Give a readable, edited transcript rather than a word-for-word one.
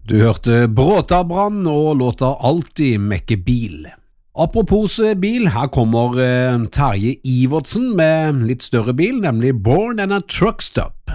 Du hørte Bråtabrann og låta Alltid mekke bil. Apropos bil, her kommer Terje Ivertsen med litt større bil, nemlig Born in a Truck Stop.